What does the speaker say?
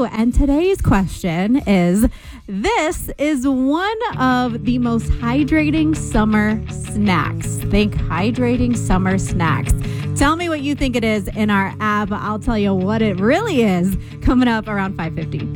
you. And today's question is, this is one of the most hydrating summer snacks. Think hydrating summer snacks. Tell me what you think it is in our app. I'll tell you what it really is coming up around 5:50.